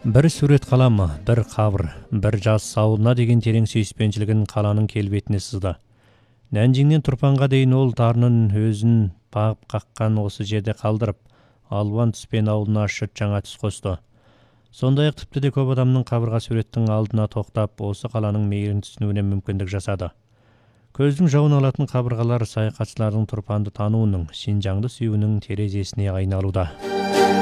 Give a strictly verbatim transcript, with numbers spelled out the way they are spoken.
Бір сурет қаламы, бір қабыр, бір жас сауылына деген терең сүйіспеншілігін қаланың келбетіне сызды. Нәнжіңнен Тұрпанға дейін ол тарының өзін бағып қаққан осы жерде қалдырып, алуан түспен ауылына шыт жаңа түс қосты. Сондай-ақ тіпті де көп адамның қабырға суреттің алдына тоқтап, осы қаланың мейірін түсінуіне мүмкіндік жасады. Көздің жауын алатын қабырғалар саяхатшылардың Тұрпанды тануының, Шинжаңды сүюінің терезесіне айналуда.